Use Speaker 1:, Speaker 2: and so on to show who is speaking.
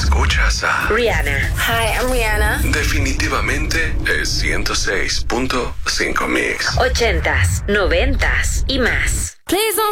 Speaker 1: Escuchas a
Speaker 2: Rihanna.
Speaker 3: Hi, I'm Rihanna.
Speaker 1: Definitivamente es 106.5 Mix.
Speaker 2: 80s, 90s y más.
Speaker 3: Please don't